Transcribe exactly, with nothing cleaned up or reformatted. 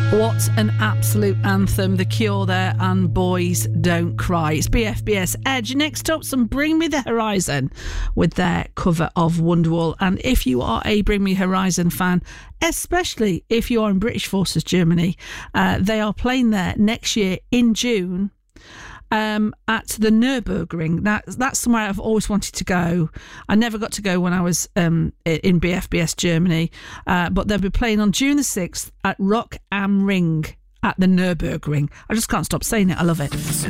What an absolute anthem. The Cure there and Boys Don't Cry. It's B F B S Edge. Next up, some Bring Me the Horizon with their cover of Wonderwall. And if you are a Bring Me Horizon fan, especially if you are in British Forces Germany, uh, they are playing there next year in June. Um, at the Nürburgring. Now, that's somewhere I've always wanted to go. I never got to go when I was um, in B F B S Germany, uh, but they'll be playing on June the sixth at Rock am Ring at the Nürburgring. I just can't stop saying it. I love it.